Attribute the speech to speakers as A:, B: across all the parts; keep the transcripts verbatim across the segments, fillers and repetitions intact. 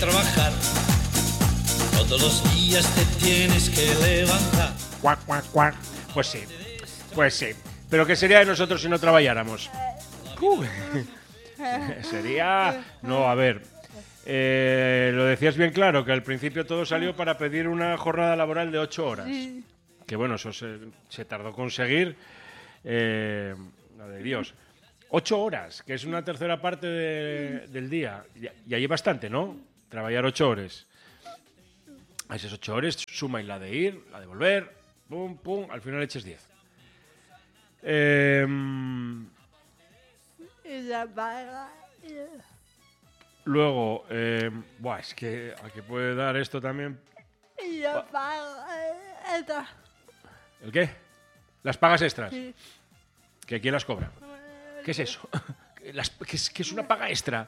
A: trabajar. Todos los días te tienes que levantar.
B: Cuac, cuac, cuac. Pues sí, pues sí. Pero ¿qué sería de nosotros si no trabajáramos? Uh. Sería... No, a ver... Eh, lo decías bien claro, que al principio todo salió para pedir una jornada laboral de ocho horas. Que bueno, eso se, se tardó en conseguir. Eh, la de Dios. Ocho horas, que es una tercera parte de, del día. Y, y ahí bastante, ¿no? Trabajar ocho horas. A esas ocho horas suma y la de ir, la de volver, pum, pum, al final eches diez. Eh, luego, eh, buah, es que a qué puede dar esto también. ¿El qué? Las pagas extras. Sí. ¿Que quién las cobra? ¿Qué es eso? Las, ¿qué, es, ¿Qué es una paga extra?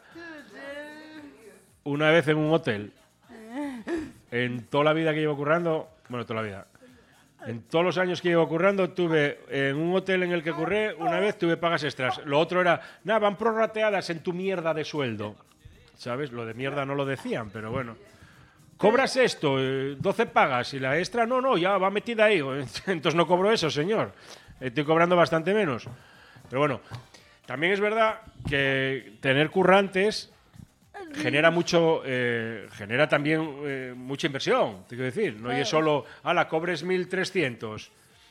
B: Una vez en un hotel, en toda la vida que llevo currando, bueno, toda la vida, en todos los años que llevo currando, tuve en un hotel en el que curré, una vez tuve pagas extras. Lo otro era, nada, van prorrateadas en tu mierda de sueldo. ¿Sabes? Lo de mierda no lo decían, pero bueno. ¿Cobras esto? doce pagas y la extra, no, no, ya va metida ahí. Entonces no cobro eso, señor. Estoy cobrando bastante menos. Pero bueno, también es verdad que tener currantes genera mucho, eh, genera también eh, mucha inversión, te quiero decir. No es solo, ala, cobres mil trescientos.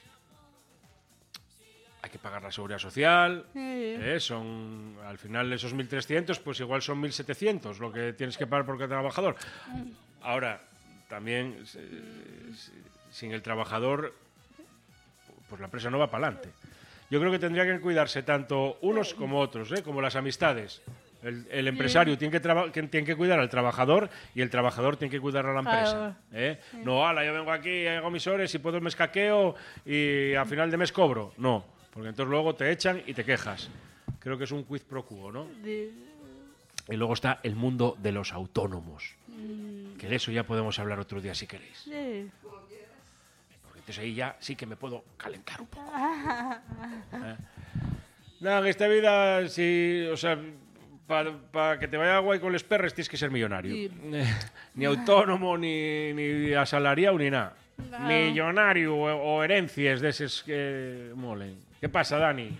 B: Hay que pagar la seguridad social, eh, son, al final esos mil trescientos, pues igual son mil setecientos lo que tienes que pagar por cada trabajador. Ahora, también, eh, sin el trabajador, pues la empresa no va para adelante. Yo creo que tendría que cuidarse tanto unos como otros, ¿eh? Como las amistades. El, el empresario tiene, que traba- que tiene que cuidar al trabajador y el trabajador tiene que cuidar a la empresa. ¿eh? No, ala, yo vengo aquí, hago mis horas y puedo me escaqueo y a final de mes cobro. No, porque entonces luego te echan y te quejas. Creo que es un quid pro quo, ¿no? Y luego está el mundo de los autónomos. Que de eso ya podemos hablar otro día si queréis.
C: Sí.
B: Porque entonces ahí ya sí que me puedo calentar un poco. ¿Eh? No, en esta vida, sí, o sea, para pa que te vaya guay con los perres tienes que ser millonario. Sí. Ni autónomo, ni, ni asalariado, ni nada. No. Millonario o, o herencias de esos que molen. ¿Qué pasa, Dani?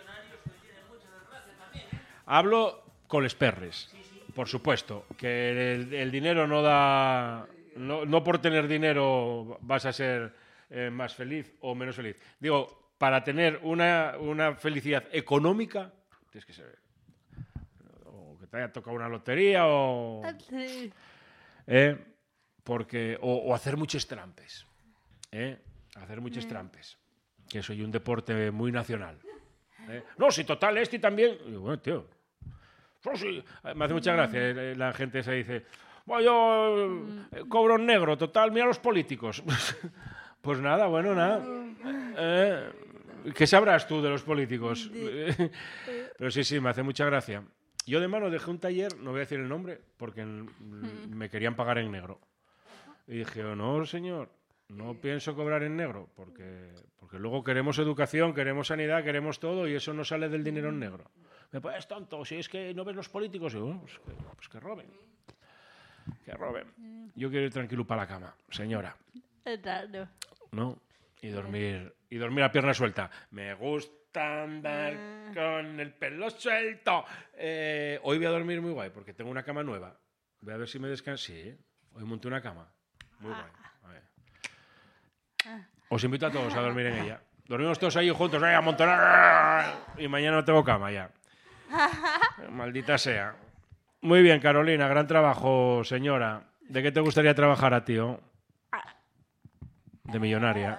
B: Hablo con los perres. Por supuesto, que el, el dinero no da... No, no por tener dinero vas a ser eh, más feliz o menos feliz. Digo, para tener una, una felicidad económica, tienes que ser... O que te haya tocado una lotería o...
C: Sí.
B: Eh, porque, o, o hacer muchos trampes. Eh, hacer muchos mm. trampes. Que soy un deporte muy nacional. Eh. No, si total, este también... Y bueno, tío... Oh, sí. Me hace mucha gracia la gente se dice, bueno, yo eh, cobro en negro, total, mira los políticos. Pues nada, bueno, nada. Eh, ¿Qué sabrás tú de los políticos? Pero sí, sí, me hace mucha gracia. Yo de mano dejé un taller, no voy a decir el nombre, porque me querían pagar en negro. Y dije, oh, no, señor, no pienso cobrar en negro, porque, porque luego queremos educación, queremos sanidad, queremos todo, y eso no sale del dinero en negro. Me pones tonto, si es que no ves los políticos, y bueno, pues, que, pues que roben. Que roben. Yo quiero ir tranquilo para la cama, señora.
C: Claro.
B: ¿No? Y dormir, y dormir a pierna suelta. Me gusta andar con el pelo suelto. Eh, hoy voy a dormir muy guay, porque tengo una cama nueva. Voy a ver si me descanso. Sí, hoy monté una cama. Muy guay. A ver. Os invito a todos a dormir en ella. Dormimos todos ahí juntos, ahí a amontonar. Y mañana no tengo cama ya. Maldita sea. Muy bien, Carolina, gran trabajo, señora. ¿De qué te gustaría trabajar a ti? ¿Oh? De millonaria.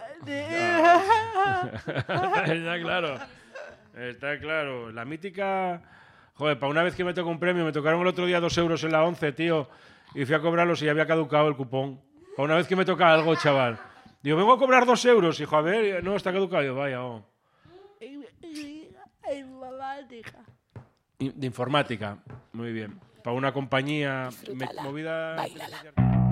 B: Está claro. Está claro. La mítica... Joder, para una vez que me tocó un premio, me tocaron el otro día dos euros en la once, tío, y fui a cobrarlos y ya había caducado el cupón. Para una vez que me toca algo, chaval. Digo, vengo a cobrar dos euros, hijo, a ver, no, está caducado. Yo, vaya, oh. De informática, muy bien. Para una compañía me, movida... Báilala.